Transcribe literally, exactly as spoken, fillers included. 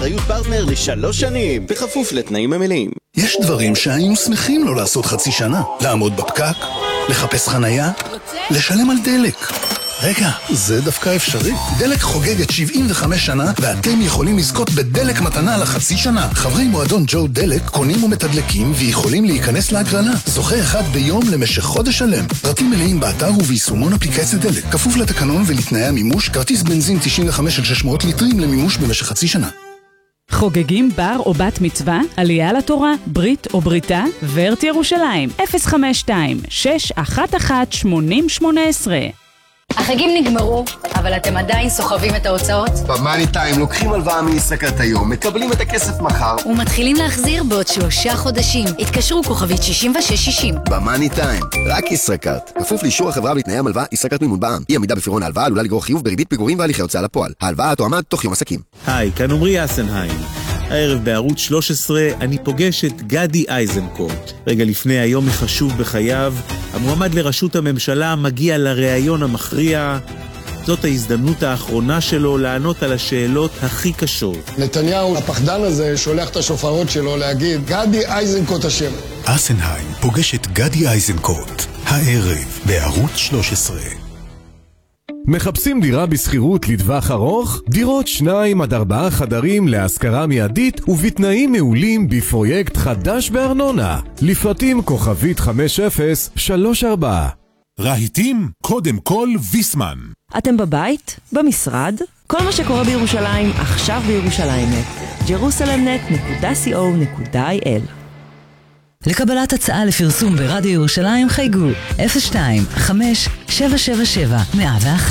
באחריות פרטנר לשלוש שנים, בכפוף לתנאים המלאים. יש דברים שהיינו שמחים לא לעשות חצי שנה. לעמוד בפקק, לחפש חנייה, לשלם על דלק. רגע, זה דווקא אפשרי. דלק חוגגת שבעים וחמש שנה, ואתם יכולים לזכות בדלק מתנה לחצי שנה. חברי מועדון ג'ו דלק קונים ומתדלקים ויכולים להיכנס להגרלה. זוכה אחד ביום למשך חודש שלם. פרטים מלאים באתר וביישומון אפליקציית דלק. כפוף לתקנון ולתנאי המימוש, כרטיס בנזין תשעים וחמש עד שש מאות ליטרים למימוש במשך חצי שנה. חוגגים בר או בת מצווה, עלייה לתורה, ברית או בריתה, ורט ירושלים, אפס חמש שתיים שש אחת אחת שמונים שמונה עשרה. החגים נגמרו, אבל אתם עדיין סוחבים את ההוצאות? במאני טיים לוקחים הלוואה מישראכרט היום, מקבלים את הכסף מחר ומתחילים להחזיר בעוד שלושה חודשים. התקשרו כוכבית שישים ושש שישים. במאני טיים, רק ישראכרט. כפוף לאישור החברה ולתנאי המלווה, ישראכרט מימון בע"מ. אי עמידה בפירעון ההלוואה עלולה לגרור חיוב בריבית פיגורים והליכי הוצאה לפועל. ההלוואה תועמד תוך יום עסקים. היי, כאן עמרי אסנהיים. הערב בערוץ שלוש עשרה אני פוגש את גדי איזנקוט. רגע לפני היום החשוב בחייו, המועמד לראשות הממשלה מגיע לראיון המכריע. זאת ההזדמנות האחרונה שלו לענות על השאלות הכי קשות. נתניהו, הפחדן הזה, שולח את השופרות שלו להגיד, גדי איזנקוט אשם. אסנהיים פוגש את גדי איזנקוט, הערב בערוץ שלוש עשרה. מחפשים דירה בסחירות לטווח ארוך? דירות שניים עד ארבעה חדרים להשכרה מיידית ובתנאים מעולים בפרויקט חדש בארנונה. לפרטים כוכבית חמש אפס שלוש ארבע. רהיטים, קודם כל ויסמן. אתם בבית? במשרד? כל מה שקורה בירושלים עכשיו בירושלים נט. ג'רוסלם נט נקודה סי או נקודה איי אל. לקבלת הצעה לפרסום ברדיו ירושלים חייגו אפס שתיים חמש שבע שבע שבע מאה ואחת.